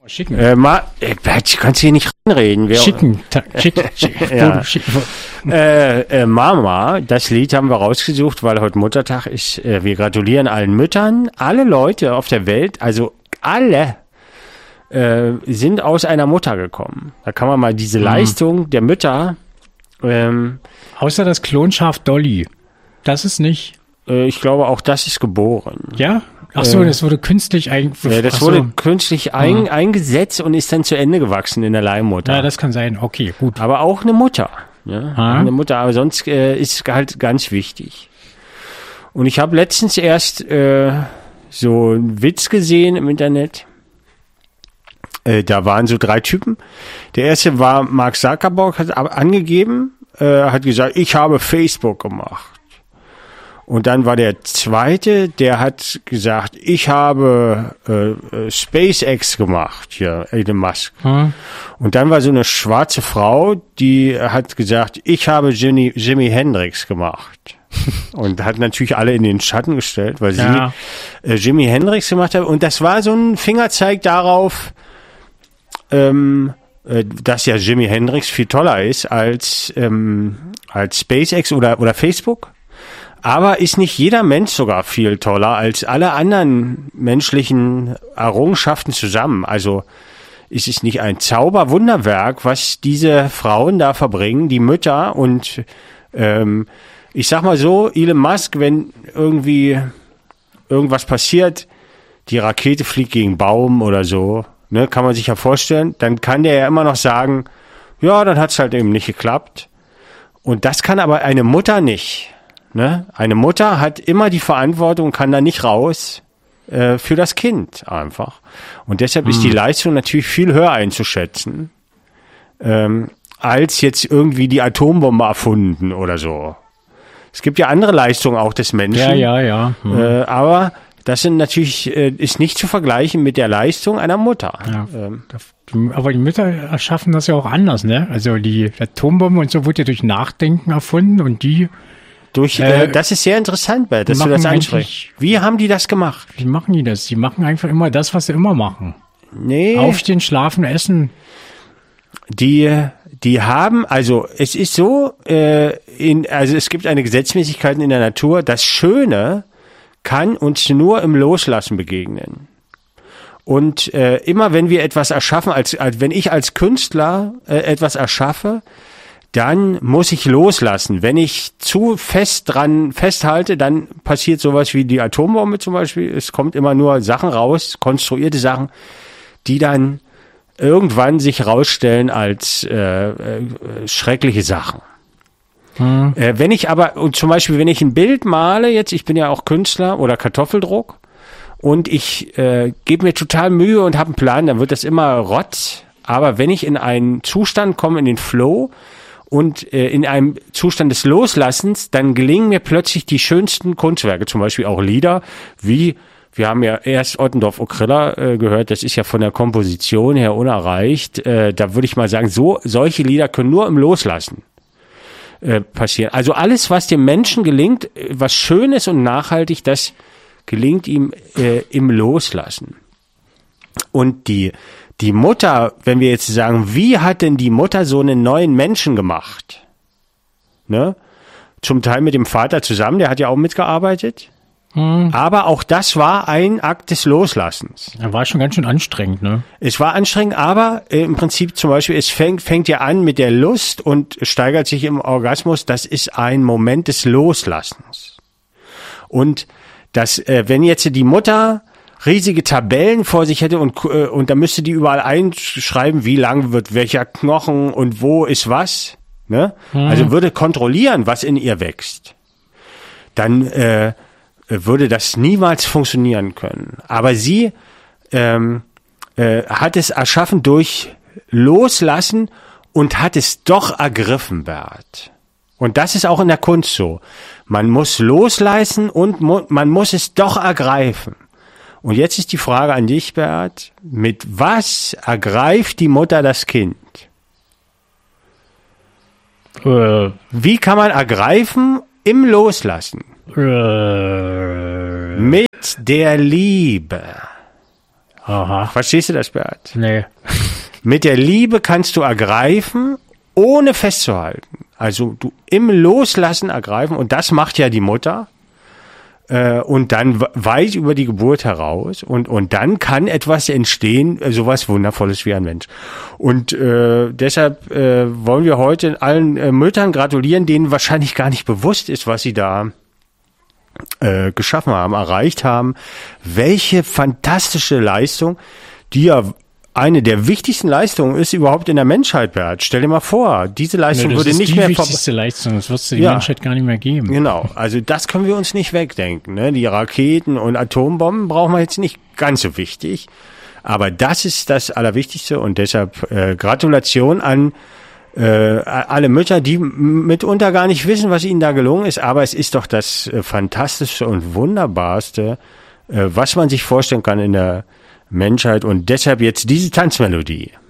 Schicken. Ich kann hier nicht reinreden. Schicken. Ja. Mama, das Lied haben wir rausgesucht, weil heute Muttertag ist. Wir gratulieren allen Müttern. Alle Leute auf der Welt, also alle, sind aus einer Mutter gekommen. Da kann man mal diese Leistung der Mütter. Außer das Klonschaf Dolly. Das ist nicht. Ich glaube, auch das ist geboren. Ja? Ach so, das wurde künstlich wurde künstlich eingesetzt und ist dann zu Ende gewachsen in der Leihmutter. Ja, das kann sein. Okay, gut. Aber auch eine Mutter. Ja? Eine Mutter, aber sonst ist halt ganz wichtig. Und ich habe letztens erst so einen Witz gesehen im Internet. Da waren so 3 Typen. Der erste war Mark Zuckerberg, hat angegeben, hat gesagt, ich habe Facebook gemacht. Und dann war der zweite, der hat gesagt, ich habe SpaceX gemacht, hier, Elon Musk. Und dann war so eine schwarze Frau, die hat gesagt, ich habe Jimi Hendrix gemacht. Und hat natürlich alle in den Schatten gestellt, weil sie Jimi Hendrix gemacht hat. Und das war so ein Fingerzeig darauf, dass ja Jimi Hendrix viel toller ist als SpaceX oder Facebook. Aber ist nicht jeder Mensch sogar viel toller als alle anderen menschlichen Errungenschaften zusammen? Also ist es nicht ein Zauberwunderwerk, was diese Frauen da verbringen, die Mütter? Und ich sag mal so, Elon Musk, wenn irgendwie irgendwas passiert, die Rakete fliegt gegen einen Baum oder so, ne, kann man sich ja vorstellen, dann kann der ja immer noch sagen, ja, dann hat's halt eben nicht geklappt. Und das kann aber eine Mutter nicht. Ne? Eine Mutter hat immer die Verantwortung, kann da nicht raus für das Kind einfach. Und deshalb ist die Leistung natürlich viel höher einzuschätzen, als jetzt irgendwie die Atombombe erfunden oder so. Es gibt ja andere Leistungen auch des Menschen. Ja. Aber das sind natürlich, ist nicht zu vergleichen mit der Leistung einer Mutter. Ja. Aber die Mütter erschaffen das ja auch anders, ne? Also die Atombombe und so wurde ja durch Nachdenken erfunden und die das ist sehr interessant, Bert, dass du das ansprichst. Wie haben die das gemacht? Wie machen die das? Die machen einfach immer das, was sie immer machen. Nee. Aufstehen, schlafen, essen. Die haben, also es ist so, also es gibt eine Gesetzmäßigkeit in der Natur, das Schöne kann uns nur im Loslassen begegnen. Und immer wenn wir etwas erschaffen, als wenn ich als Künstler etwas erschaffe, dann muss ich loslassen. Wenn ich zu fest dran festhalte, dann passiert sowas wie die Atombombe zum Beispiel. Es kommt immer nur Sachen raus, konstruierte Sachen, die dann irgendwann sich rausstellen als schreckliche Sachen. Wenn ich aber, und zum Beispiel, wenn ich ein Bild male, jetzt, ich bin ja auch Künstler oder Kartoffeldruck, und ich gebe mir total Mühe und habe einen Plan, dann wird das immer Rotz. Aber wenn ich in einen Zustand komme, in den Flow, und in einem Zustand des Loslassens, dann gelingen mir plötzlich die schönsten Kunstwerke, zum Beispiel auch Lieder, wie, wir haben ja erst Ottendorf-Okrilla gehört, das ist ja von der Komposition her unerreicht. Da würde ich mal sagen, solche Lieder können nur im Loslassen passieren. Also alles, was dem Menschen gelingt, was schön ist und nachhaltig, das gelingt ihm im Loslassen. Und die Mutter, wenn wir jetzt sagen, wie hat denn die Mutter so einen neuen Menschen gemacht? Ne? Zum Teil mit dem Vater zusammen, der hat ja auch mitgearbeitet. Aber auch das war ein Akt des Loslassens. Er war schon ganz schön anstrengend, ne? Es war anstrengend, aber im Prinzip zum Beispiel, es fängt ja an mit der Lust und steigert sich im Orgasmus. Das ist ein Moment des Loslassens. Und das, wenn jetzt die Mutter riesige Tabellen vor sich hätte und da müsste die überall einschreiben, wie lang wird welcher Knochen und wo ist was, ne? Also würde kontrollieren, was in ihr wächst. Dann würde das niemals funktionieren können. Aber sie hat es erschaffen durch Loslassen und hat es doch ergriffen, Bert. Und das ist auch in der Kunst so. Man muss loslassen und man muss es doch ergreifen. Und jetzt ist die Frage an dich, Bert, mit was ergreift die Mutter das Kind? Wie kann man ergreifen im Loslassen? Mit der Liebe. Aha. Verstehst du das, Bert? Nee. Mit der Liebe kannst du ergreifen, ohne festzuhalten. Also du im Loslassen ergreifen und das macht ja die Mutter. Und dann weit über die Geburt heraus und dann kann etwas entstehen, sowas Wundervolles wie ein Mensch. Und deshalb wollen wir heute allen Müttern gratulieren, denen wahrscheinlich gar nicht bewusst ist, was sie da geschaffen haben, erreicht haben. Welche fantastische Leistung, die ja eine der wichtigsten Leistungen ist überhaupt in der Menschheit, Bert. Stell dir mal vor, diese Leistung würde nicht mehr... Das ist die wichtigste Leistung, das wird es die Menschheit gar nicht mehr geben. Genau, also das können wir uns nicht wegdenken. Ne? Die Raketen und Atombomben brauchen wir jetzt nicht ganz so wichtig, aber das ist das Allerwichtigste und deshalb Gratulation an alle Mütter, die mitunter gar nicht wissen, was ihnen da gelungen ist, aber es ist doch das Fantastischste und Wunderbarste, was man sich vorstellen kann in der Menschheit und deshalb jetzt diese Tanzmelodie.